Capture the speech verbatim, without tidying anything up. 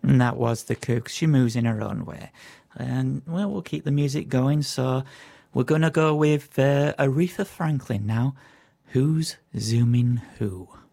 And that was the Kooks. She moves in her own way. And, well, we'll keep the music going. So we're going to go with uh, Aretha Franklin now. Who's Zooming Who?